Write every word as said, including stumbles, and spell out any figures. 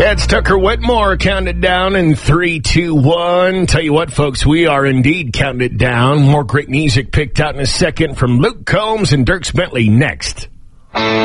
It's Tucker Whitmore counting down in three, two, one. Tell you what, folks, we are indeed counting it down. More great music picked out in a second from Luke Combs and Dierks Bentley next.